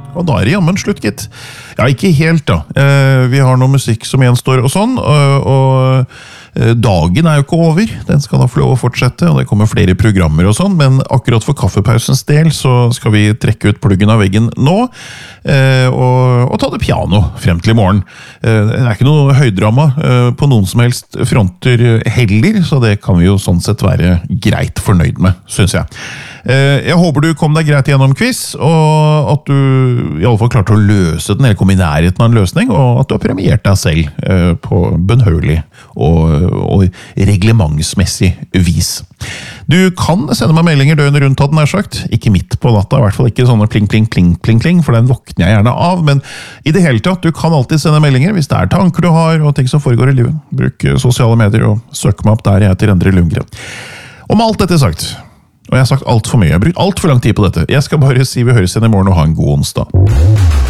Og da det jammen slutt, gitt. Ja, ikke helt da. Vi har noe musikk som gjenstår og sånn, og dagen jo ikke over. Den skal da få lov å fortsette, og det kommer flere programmer og sånn, men akkurat for kaffepausens del så skal vi trekke ut pluggen av veggen nå, og ta det piano frem til i morgen. Det ikke noe høydrama på noen som helst fronter heller, så det kan vi jo sånn sett være greit fornøyd med, synes jeg. Jeg håper du kom deg greit gjennom quiz, og at du i alle fall klarte å løse den, eller komme i nærheten av en løsning, og at du har premiert deg selv på bønnhørlig og reglementsmessig vis. Du kan sende meg meldinger døgnet rundt, hadde den her sagt. Ikke midt på natta, i hvert fall ikke sånne pling, pling, pling, pling, pling, for den våkner jeg gjerne av, men i det hele tatt, du kan alltid sende meldinger hvis det tanker du har, og ting som foregår i livet. Bruk sosiale medier og søk meg opp der jeg heter Endre Lundgren. Om alt dette sagt, og jeg har sagt alt for mye, jeg har brukt alt for lang tid på dette, jeg skal bare si vi høres igjen i morgen og ha en god onsdag.